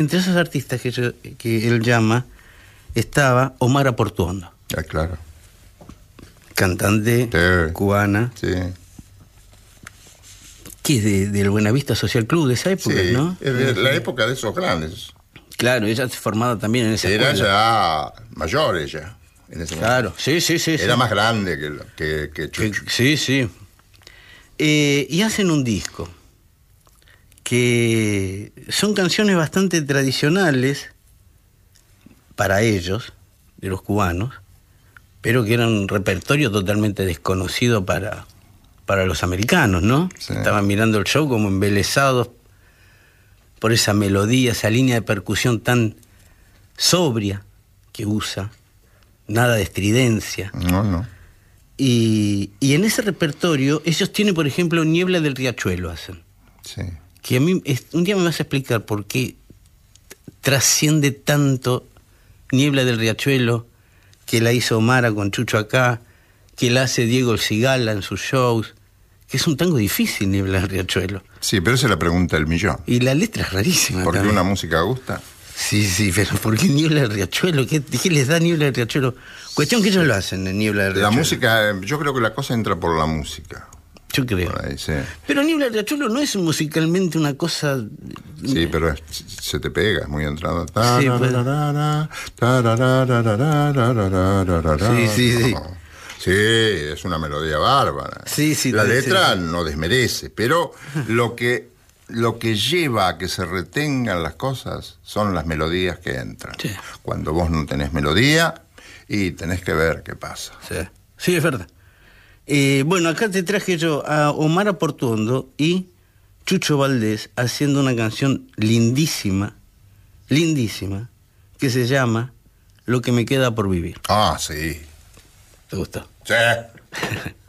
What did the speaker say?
Entre esos artistas que él llama estaba Omar Aportuondo. Ah, claro. Cantante cubana. Sí. Que es del Buenavista Social Club de esa época, Sí, ¿no? es de la época de esos grandes. Claro, ella se formaba también en esa Era escuela. ya mayor ella, en ese momento. Claro, sí. Era más grande que Chucho. Sí. Y hacen un disco que son canciones bastante tradicionales para ellos, de los cubanos, pero que eran un repertorio totalmente desconocido para los americanos, ¿no? Sí. Estaban mirando el show como embelesados por esa melodía, esa línea de percusión tan sobria que usa, nada de estridencia. No. Y en ese repertorio ellos tienen, por ejemplo, Niebla del Riachuelo, hacen. Sí. Que a mí, un día me vas a explicar por qué trasciende tanto Niebla del Riachuelo, que la hizo Omara con Chucho acá, que la hace Diego El Cigala en sus shows, que es un tango difícil, Niebla del Riachuelo. Sí, pero esa es la pregunta del millón. Y la letra es rarísima. ¿Por qué también. una música gusta? Sí, pero ¿por qué Niebla del Riachuelo? ¿Qué les da Niebla del Riachuelo? Cuestión que ellos lo hacen en Niebla del Riachuelo. La música, yo creo que la cosa entra por la música. Yo creo. Por ahí, sí. Pero Niebla del Riachuelo no es musicalmente una cosa... Sí, pero se te pega, es muy entrado. Sí, pues. Sí. Sí, es una melodía bárbara. Sí, La letra sí. no desmerece, pero lo que lleva a que se retengan las cosas son las melodías que entran. Sí. Cuando vos no tenés melodía y tenés que ver qué pasa. Sí, es verdad. Bueno, acá te traje yo a Omar Aportuondo y Chucho Valdés haciendo una canción lindísima, que se llama Lo que me queda por vivir. Ah, sí. ¿Te gustó? Sí.